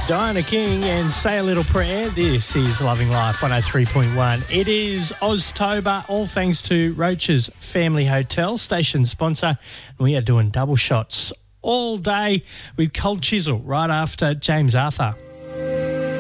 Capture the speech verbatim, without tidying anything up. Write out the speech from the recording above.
Diana King and Say a Little Prayer. This is Loving Life one oh three point one. It is Oztober, all thanks to Roach's Family Hotel, station sponsor. We are doing double shots all day with Cold Chisel right after James Arthur.